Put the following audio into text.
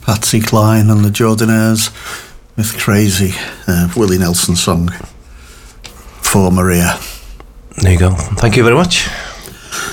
Patsy Cline and the Jordanaires with Crazy, Willie Nelson song, For Maria. There you go. Thank you very much.